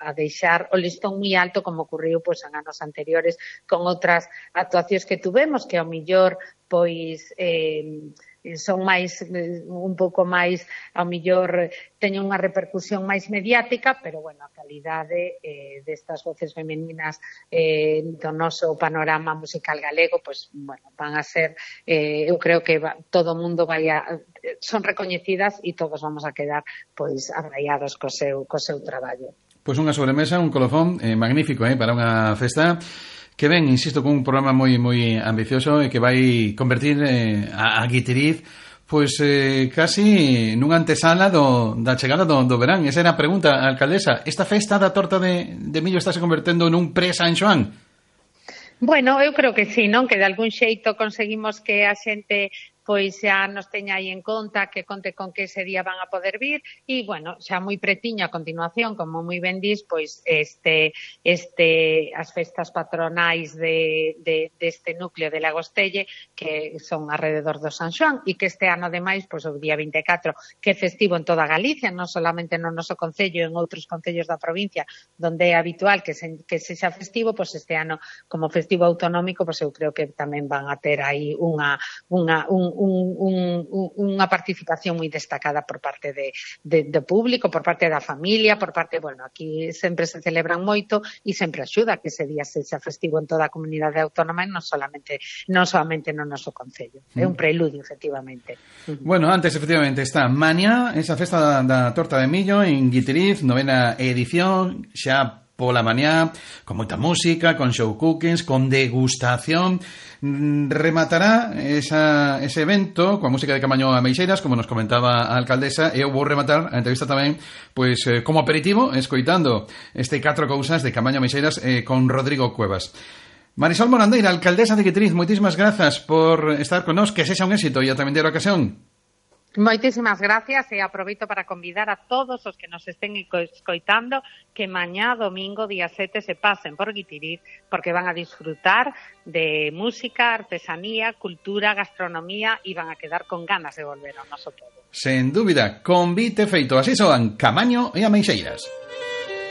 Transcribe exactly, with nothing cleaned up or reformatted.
a deixar o listón moi alto como ocurriu pois en anos anteriores con outras actuacións que tuvemos que ao millor pois eh, son máis un pouco máis ao millor teñen unha repercusión máis mediática, pero bueno, a calidade eh, destas voces femeninas eh, do noso panorama musical galego, pois bueno, van a ser eh, eu creo que va, todo o mundo vai a son recoñecidas e todos vamos a quedar pois abraiados co seu, co seu traballo. Pois unha sobremesa, un colofón eh, magnífico eh, para unha festa que ven, insisto, con un programa moi moi ambicioso e que vai convertir eh, a, a Guitiriz pois eh, casi nunha antesala do, da chegada do, do verán. Esa era a pregunta, alcaldesa. Esta festa da torta de, de millo está se convertendo nun pre-San Xoán? Bueno, eu creo que sí, non? Que de algún xeito conseguimos que a xente pois xa nos teña aí en conta, que conte con que ese día van a poder vir e, bueno, xa moi pretiño a continuación, como moi ben dis, pois este, este, as festas patronais de, de, deste núcleo de Lagostelle, que son alrededor do San Xoán, e que este ano, ademais, pois o día vinte e catro, que é festivo en toda Galicia, non solamente no noso concello, en outros concellos da provincia, donde é habitual que, se, que sexa festivo, pois este ano, como festivo autonómico, pois eu creo que tamén van a ter aí unha, unha, un Un, un, unha participación moi destacada por parte de, de, do público, por parte da familia, por parte, bueno, aquí sempre se celebran moito e sempre axuda que ese día sexa festivo en toda a comunidade autónoma e non solamente non solamente no noso concello. É un preludio, efectivamente. Bueno, antes, efectivamente, está mañá esa festa da, da torta de millo en Guitiriz, novena edición, xa pola mañá, con moita música, con show cookings, con degustación. Rematará esa, ese evento coa música de Camaño Ameixeiras, como nos comentaba a alcaldesa, e eu vou rematar a entrevista tamén pois eh, como aperitivo, escoitando este catro cousas de Camaño Ameixeiras eh, con Rodrigo Cuevas. Marisol Morandeira, alcaldesa de Guitiriz, moitísimas grazas por estar con nós, que sexa un éxito e a tamén ter ocasión. Moitísimas gracias e aproveito para convidar a todos os que nos estén escoitando que mañá, domingo, día sete, se pasen por Guitiriz porque van a disfrutar de música, artesanía, cultura, gastronomía e van a quedar con ganas de volver ao noso pobo. Sen dúbida, convite feito. Así soan Camaño e Ameixeiras.